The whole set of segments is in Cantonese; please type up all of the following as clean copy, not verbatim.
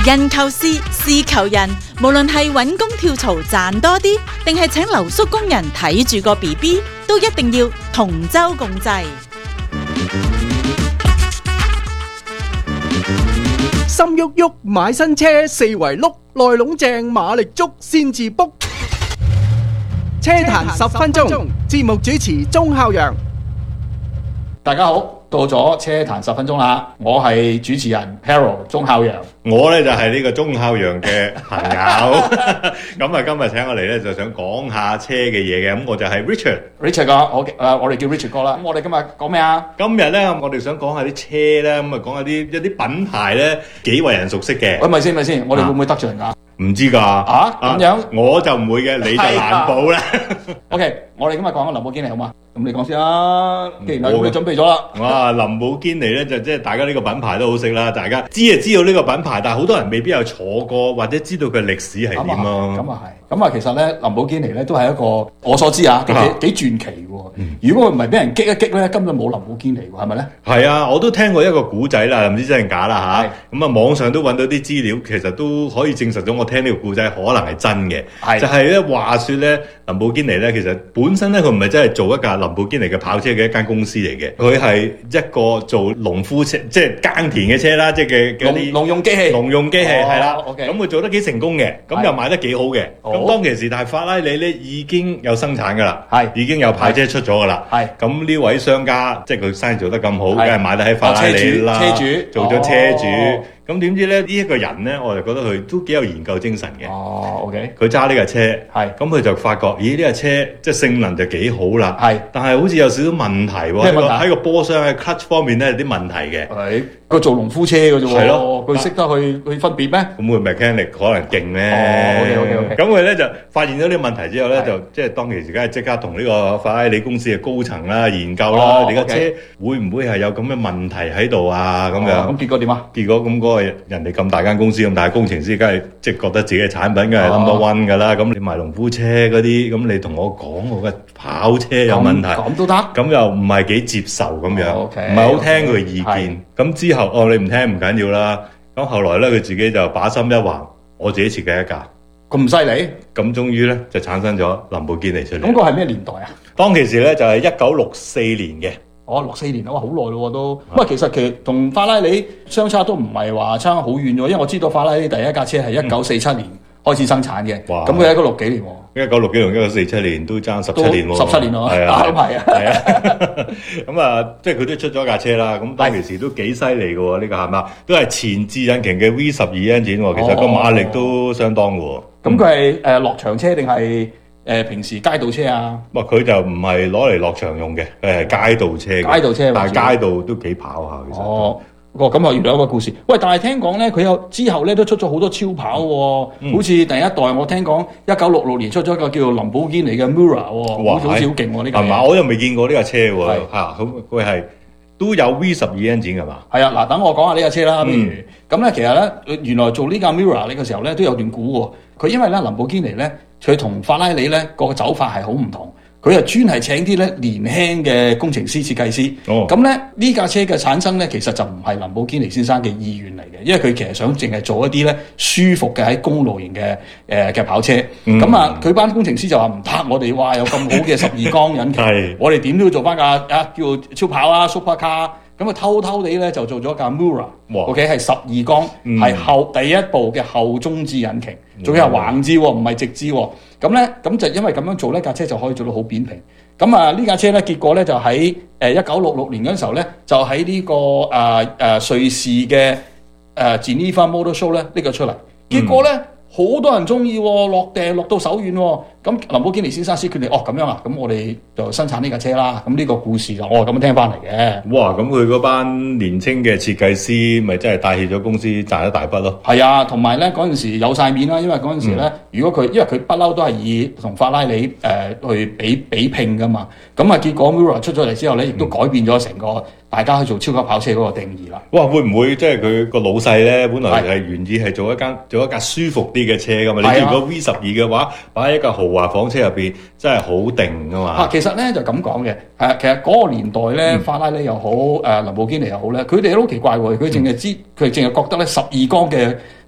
人求事，事求人，無論係揾工跳槽賺多啲，定係請留宿工人睇住個 BB， 都一定要同舟共濟。 心郁郁買新車，四圍碌，內籠正馬力足先至 book。車壇10分鐘，節目主持鐘孝陽。 大家好，到咗車壇10分鐘啦，我係主持人 Harold 鐘孝陽。 我咧就係呢個鐘孝陽嘅朋友，咁啊今日請我嚟咧就想講下車嘅嘢嘅，咁我就係 Richard 哥，我哋叫 Richard 哥啦。咁我哋今日講咩啊？ 今日咧我哋想講下啲車咧，咁啊講下一啲品牌咧幾為人熟悉嘅。 喂，咪先，我哋會唔會得罪人㗎？ 唔知㗎。 咁樣我就唔會嘅，你就難保啦。 OK，我哋今日講下林寶堅尼好嘛？咁你講先啦。既然我準備咗啦。 哇，林寶堅尼咧就即係大家呢個品牌都好識啦，大家知就知道呢個品牌，但係好多人未必有坐過或者知道佢歷史係點咯。 咁啊係。咁啊其實咧，林寶堅尼咧都係一個我所知啊，幾傳奇喎。如果佢唔係俾人擊一擊咧，根本冇林寶堅尼喎，係咪咧？係啊，我都聽過一個古仔啦，唔知真定假啦嚇。咁啊，網上都揾到啲資料，其實都可以證實咗我聽呢個古仔可能係真嘅。就係咧話説咧，林寶堅尼咧其實本身咧佢唔係真係做一架林寶堅尼嘅跑車嘅一間公司嚟嘅，佢係一個做農夫車，即係耕田嘅車啦，即係嘅啲農用機器。農用機器係啦。 OK。 咁佢做得幾成功嘅，咁又賣得幾好嘅。咁當其時，但係法拉利咧已經有生產㗎啦，已經有跑車出咗㗎啦。咁呢位商家即係佢生意做得咁好，梗係買得起法拉利啦。 車主做咗車主。咁點知咧？呢一個人咧，我就覺得佢都幾有研究精神嘅。 OK。 佢揸呢架車，咁佢就發覺，咦？呢架車即係性能就幾好啦。但係好似有少少問題喎。 咩問題？ 喺個波箱喺 clutch 方面咧有啲問題嘅。 佢做農夫車嘅啫喎。 係咯。 佢識得去分別咩？ 咁佢 mechanic 可能勁咧。 OK。 咁佢咧就發現咗呢個問題之後咧，就即係當其時梗係即刻同呢個法拉利公司嘅高層啦研究啦。你架車會唔會係有咁嘅問題喺度啊？咁樣。咁結果點啊？ 結果咁嗰個人哋咁大間公司咁大工程師，梗係即係覺得自己嘅產品梗係 number one 㗎啦。咁你賣農夫車嗰啲，咁你同我講我嘅跑車有問題， 咁都得？ 咁又唔係幾接受咁樣，唔係好聽佢嘅意見。咁之後你唔聽唔緊要啦。咁後來咧佢自己就把心一橫，我自己設計一架。 咁犀利？ 咁終於咧就產生咗林寶堅尼出嚟。 咁個係咩年代啊？ 當其時咧就係1964年嘅。 64年哇，好耐咯都。咁其實同法拉利相差都唔係話差好遠喎，因為我知道法拉利第一架車係1947年開始生產嘅。咁佢係1960幾年喎。 1960幾年1947年都爭17年喎。 17年喎。 係啊。 係啊。 咁啊，即係佢都出咗架車啦。咁當其時都幾犀利嘅喎，呢個係嘛？都係前置引擎嘅 V12 engine 喎，其實個馬力都相當嘅喎。 咁佢係落場車定係平時街道車啊？ 佢就唔係攞嚟落場用嘅，係街道車嘅。 街道車， 但係街道都幾跑下其實。 咁啊，原來有個故事。喂，但係聽講咧，佢有之後咧都出咗好多超跑喎。好似第一代我聽講1966年出咗一個叫做林寶堅尼嘅 Miura 喎，好似好勁喎呢架。 係嘛？我又未見過呢架車喎。咁佢係都有 V12 engine㗎嘛？ 係啊，嗱，等我講下呢架車啦。譬如咁咧，其實咧原來做呢架 Miura 呢個時候咧都有段故喎。佢因為咧林寶堅尼咧，佢同法拉利咧個走法係好唔同。佢係專係請啲咧年輕嘅工程師、設計師。咁咧呢架車嘅產生咧，其實就唔係林寶堅尼先生嘅意願嚟嘅，因為佢其實想淨係做一啲咧舒服嘅喺公路型嘅跑車。咁啊，佢班工程師就話唔得，我哋話有咁好嘅12缸引擎，我哋點都要做翻架叫超跑啊 Super Car。咁啊偷偷地咧就做咗架 Miura，OK 係12缸，係第一部嘅後中置引擎，仲要係橫置喎，唔係直置喎。咁就因為咁樣做咧，架車就可以做到好扁平。咁啊呢架車咧，結果咧就喺1966年嗰陣時候咧，就喺呢個瑞士嘅Geneva Motor Show 咧呢個出嚟，結果咧好多人中意喎，落到手軟喎。咁林寶堅尼先生先決定咁樣啊，咁我哋就生產呢架車啦。咁呢個故事就我係咁樣聽翻嚟嘅。 哇！咁佢嗰班年青嘅設計師咪真係帶起咗公司賺一大筆咯。 係啊，同埋咧嗰陣時有晒面啦，因為嗰陣時咧，因為佢不嬲都係以同法拉利去比拼噶嘛。咁啊結果 Miura 出咗嚟之後咧，亦都改變咗成個大家去做超級跑車嗰個定義啦。 哇！會唔會即係佢個老細咧，本來係原意係做一架舒服啲嘅車噶嘛？你如果 V12嘅話，擺喺一架豪華房車入邊，真係好定噶嘛？ 其實咧就咁講嘅，其實嗰個年代咧，法拉利又好，林寶堅尼又好咧，佢哋都好奇怪喎，佢淨係覺得咧12缸嘅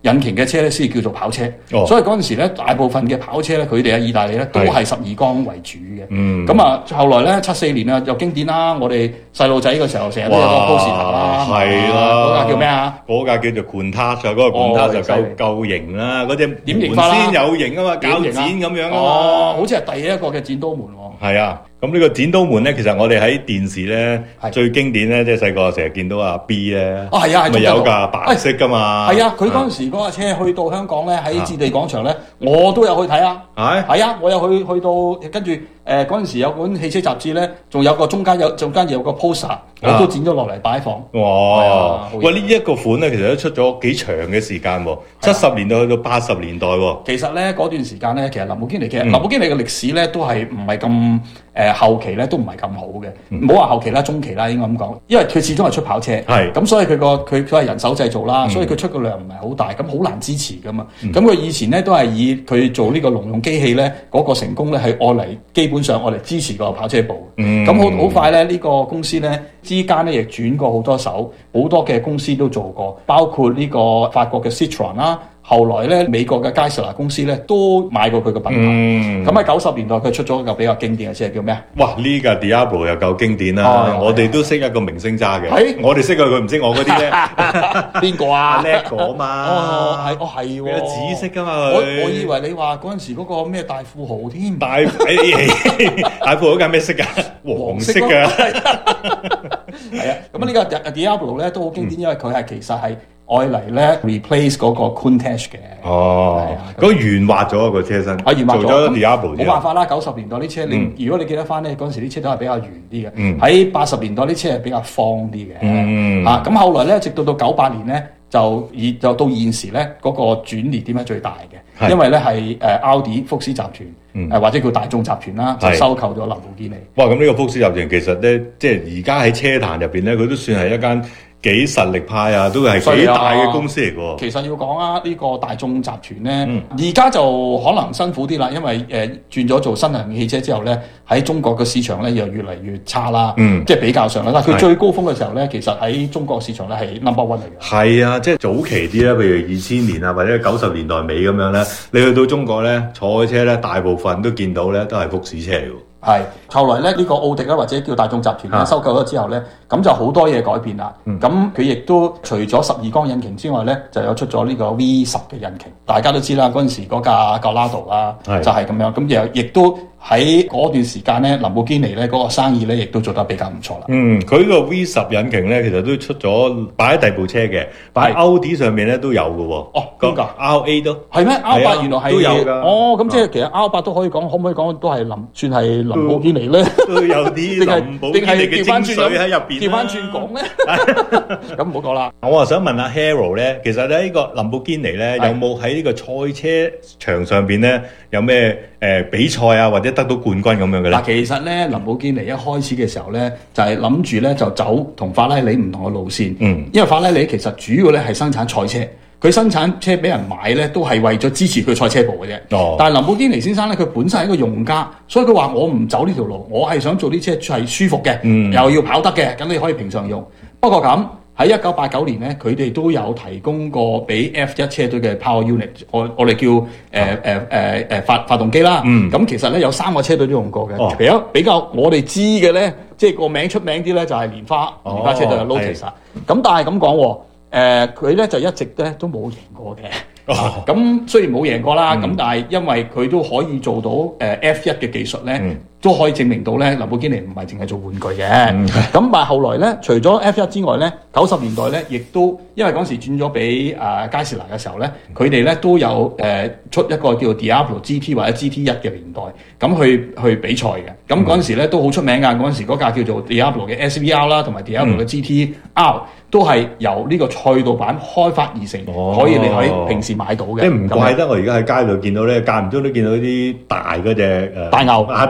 引擎嘅車咧先叫做跑車。所以嗰陣時咧，大部分嘅跑車咧，佢哋喺意大利咧都係12缸為主嘅。咁啊，後來咧74年啊又經典啦，我哋細路仔嘅時候成日都有個 Porsche 啦， 係啦， 嗰架叫咩啊？ 嗰架叫做 Countach，嗰個 Countach就夠型啦，嗰隻點型法啦？ 先有型啊嘛，鉸剪咁樣啊嘛， 好似係第一個嘅剪刀門喎。 係啊。咁呢個剪刀門咧，其實我哋喺電視咧最經典咧，即係細個成日見到阿 B 咧，咪有架白色噶嘛。係啊， 佢嗰陣時嗰架車去到香港咧，喺置地廣場咧，我都有去睇啊。係啊，我有去到，跟住嗰陣時有本汽車雜誌咧，仲有個中間有個 poster， 我都剪咗落嚟擺放。 哇！喂，呢一個款咧，其實都出咗幾長嘅時間喎，70年代去到80年代喎。 其實咧嗰段時間咧，其實林寶堅尼嘅歷史咧都係唔係咁後期咧都唔係咁好嘅，唔好話後期啦，中期啦應該咁講，因為佢始終係出跑車，咁所以佢係人手製造啦，所以佢出嘅量唔係好大，咁好難支持噶嘛。咁佢以前咧都係以佢做呢個農用機器咧嗰個成功咧係愛嚟基本上愛嚟支持個跑車部。咁好快咧呢個公司咧之間咧亦轉過好多手，好多嘅公司都做過，包括呢個法國嘅 Citroën 啦。後來咧，美國嘅佳士拿公司咧都買過佢嘅品牌。咁喺90年代，佢出咗一個比較經典嘅車，叫咩啊？ 哇！呢架 Diablo 又夠經典啦！我哋都識一個明星揸嘅，我哋識佢唔識我嗰啲咧。 邊個啊？ 叻哥嘛？ 係喎。 紫色噶嘛？ 我以為你話嗰陣時嗰個咩大富豪添。 大富豪嗰架咩色㗎？黃色㗎。 係啊，咁呢個 Diablo 咧都好經典，因為佢係其實係愛嚟咧 replace 嗰個 Countach 嘅。 嗰個圓滑咗個車身， 圓滑咗。 做咗 Diablo 冇辦法啦，90年代啲車，如果你記得翻咧，嗰陣時啲車都係比較圓啲嘅。喺80年代啲車係比較方啲嘅。咁後來咧，直到98年咧，就到現時咧，嗰個轉捩點係最大嘅，因為咧係奧迪福斯集團，或者叫大眾集團啦，就收購咗林寶堅尼。 哇！咁呢個福斯集團其實咧，即係而家喺車壇入邊咧，佢都算係一間幾實力派啊，都係幾大嘅公司嚟㗎。 其實要講啊，呢個大眾集團咧，而家就可能辛苦啲啦，因為轉咗做新能源汽車之後咧，喺中國嘅市場咧又越嚟越差啦。即係比較上啦，但係佢最高峰嘅時候咧，其實喺中國市場咧係 number one 嚟嘅。 係啊，即係早期啲咧，譬如2000年啊，或者90年代尾咁樣咧，你去到中國咧，坐嘅車咧，大部分都見到咧都係福士車嚟㗎。 係，後來咧呢個奧迪咧或者叫大眾集團咧收購咗之後咧，咁就好多嘢改變啦。咁佢亦都除咗12缸引擎之外咧，就有出咗呢個 V10嘅引擎。大家都知啦，嗰陣時嗰架格拉多啦，就係咁樣。咁亦都喺嗰段時間咧，林寶堅尼咧嗰個生意咧亦都做得比較唔錯啦。 佢呢個 V10引擎咧，其實都出咗擺喺第二部車嘅，擺喺歐迪上面咧都有嘅喎。 邊個 RA 都係咩？R8原來係都有㗎。 咁即係其實 R8都可以講，可唔可以講都係算係林寶堅尼咧？ 都有啲林寶堅尼嘅精髓喺入邊。 調翻轉講咧，咁唔好講啦。 我啊想問下 Harold 咧，其實咧呢個林寶堅尼咧有冇喺呢個賽車場上邊咧有咩比賽啊，或者得到冠軍咁樣嘅咧？ 嗱，其實咧林寶堅尼一開始嘅時候咧，就係諗住咧就走同法拉利唔同嘅路線。因為法拉利其實主要咧係生產賽車。佢生產車俾人買咧，都係為咗支持佢賽車部嘅啫。但係林寶堅尼先生咧，佢本身係一個用家，所以佢話我唔走呢條路，我係想做啲車係舒服嘅，又要跑得嘅，咁你可以平常用。不過咁喺1989年咧，佢哋都有提供過俾 F1 車隊嘅 Power Unit， 我哋叫發動機啦。咁其實咧有3個車隊都用過嘅。比較我哋知嘅咧，即係個名出名啲咧就係蓮花車隊嘅 Lotus。咁但係咁講喎。佢咧就一直咧都冇贏過嘅。咁雖然冇贏過啦，咁但係因為佢都可以做到F1 嘅技術咧，都可以證明到咧林寶堅尼唔係淨係做玩具嘅。咁但係後來咧，除咗 F1 之外咧，90年代咧，亦都因為嗰時轉咗俾佳士拿嘅時候咧，佢哋咧都有出一個叫做 Diablo GT 或者 GT1 嘅年代，咁去比賽嘅。咁嗰陣時咧都好出名㗎。嗰陣時嗰架叫做 Diablo 嘅 SVR 啦，同埋 Diablo 嘅 GTR 都係由呢個賽道版開發而成，可以你可以平時買到嘅。 即係唔怪得我而家喺街度見到咧，間唔中都見到啲大嗰隻大牛大牛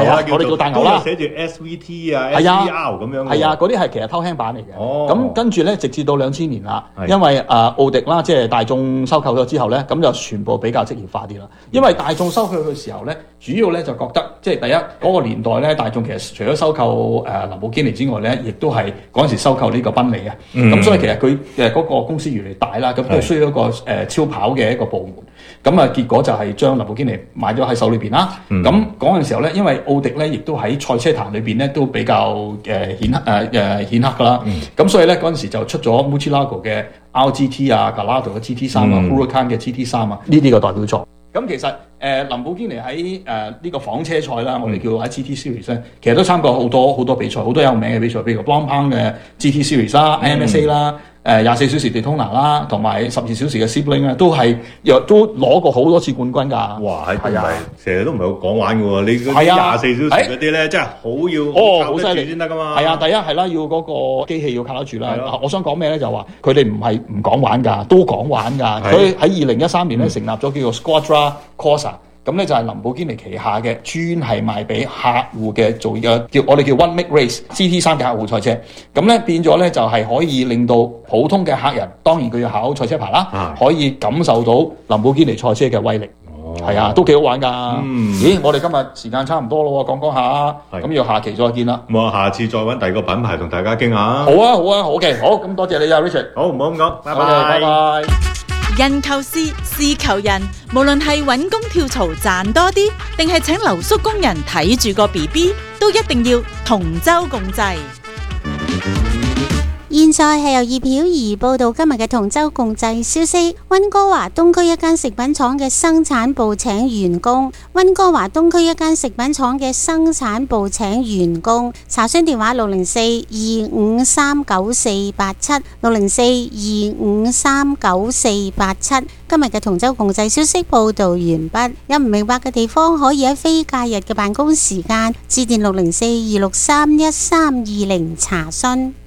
係啊，我哋叫大牛啦。 寫住 SVT 啊、 係啊 SVR 咁樣。 係啊，嗰啲係其實偷輕版嚟嘅。咁跟住咧，直至到2000年啦，因為奧迪啦，即係大眾收購咗之後咧，咁就全部比較職業化啲啦。因為大眾收購佢嘅時候咧，主要咧就覺得即係第一嗰個年代咧，大眾其實除咗收購林寶堅尼之外咧，亦都係嗰陣時收購呢個賓利啊。咁所以其實佢嗰個公司越嚟越大啦，咁都需要一個超跑嘅一個部門。咁啊，結果就係將林寶堅尼買咗喺手裏邊啦。咁嗰陣時候咧，因為奧迪咧亦都喺賽車壇裏邊咧都比較顯赫噶啦。咁所以咧嗰陣時就出咗 Murcielago 嘅 RGT 啊、Gallardo 嘅 GT3 啊、Huracan 嘅 GT3 啊呢啲嘅代表作。咁其實林寶堅尼喺呢個房車賽啦，我哋叫喺 GT Series 咧，其實都參加好多比賽，好多有名嘅比賽，譬如 Blancpain 嘅 GT Series 啦、MSA 啦、24小時 Daytona 啦，同埋12小時嘅 Sebring 咧，都攞過好多次冠軍㗎。 哇！係啊，成日都唔係好講玩嘅喎，你嗰啲24小時嗰啲咧，真係好犀利先得㗎嘛。係啊， 第一係啦，要嗰個機器要靠得住啦。我想講咩咧？就話佢哋唔係唔講玩㗎，都講玩㗎。佢喺2013年咧成立咗叫做 Squadra Corsa。咁咧就係林寶堅尼旗下嘅，專係賣俾客戶嘅我哋叫 One Make Race GT3 嘅客戶賽車。咁咧變咗咧就係可以令到普通嘅客人，當然佢要考賽車牌啦，可以感受到林寶堅尼賽車嘅威力。係啊，都幾好玩㗎。咦，我哋今日時間差唔多咯，講下，咁要下期再見啦。 咁啊，下次再揾第二個品牌同大家傾下。 好啊，好嘅，好，咁多謝你啊 Richard。 好，唔好咁講， 拜拜。 人求事，事求人，無論係揾工跳槽賺多啲，定係請留宿工人睇住個 BB，都一定要同舟共濟。 現在係由葉曉儀報道今日嘅同舟共濟消息。溫哥華東區一間食品廠嘅生產部請員工。溫哥華東區一間食品廠嘅生產部請員工。查詢電話604-253-9487 604-253-9487。今日嘅同舟共濟消息報道完畢。有唔明白嘅地方，可以喺非假日嘅辦公時間致電604-263-1320查詢。